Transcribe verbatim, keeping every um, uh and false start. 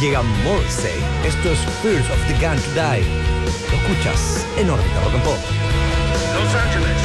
llega Morrissey. Esto es Fears of the Gun to Die. Lo escuchas en órbita Rock and Pop. Los Ángeles.